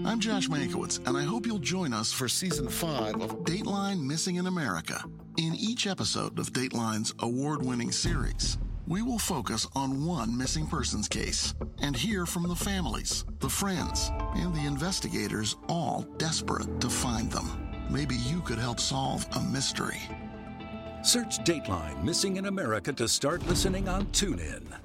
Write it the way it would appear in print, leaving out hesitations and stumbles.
I'm Josh Mankiewicz, and I hope you'll join us for Season 5 of Dateline Missing in America. In each episode of Dateline's award-winning series, we will focus on one missing persons case and hear from the families, the friends, and the investigators, all desperate to find them. Maybe you could help solve a mystery. Search Dateline Missing in America to start listening on TuneIn.